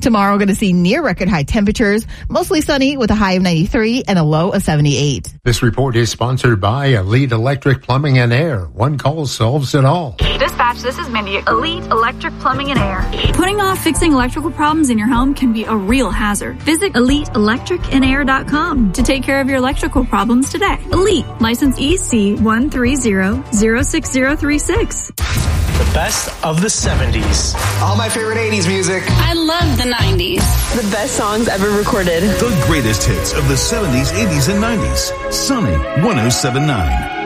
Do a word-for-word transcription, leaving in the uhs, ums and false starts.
Tomorrow, we're going to see near record high temperatures, mostly sunny with a high of ninety-three and a low of seventy-eight. This report is sponsored by Elite Electric Plumbing and Air. One call solves it all. Dispatch, this is Mindy. Elite Electric Plumbing and Air. Putting off fixing electrical problems in your home can be a real hazard. Visit elite electric and air dot com to take care of your electrical problems today. Elite, license E C one three zero zero six zero three six. The best of the seventies. All my favorite eighties music. I love the nineties. The best songs ever recorded. The greatest hits of the seventies, eighties, and nineties. Sunny one oh seven point nine.